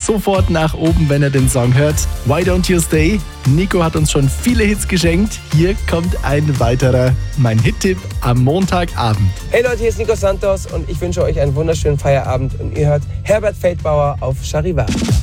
sofort nach oben, wenn ihr den Song hört. Why Don't You Stay? Nico hat uns schon viele Hits geschenkt. Hier kommt ein weiterer, mein Hit-Tipp am Montagabend. Hey Leute, hier ist Nico Santos und ich wünsche euch einen wunderschönen Feierabend und ihr hört Herbert Feldbauer auf Charivari.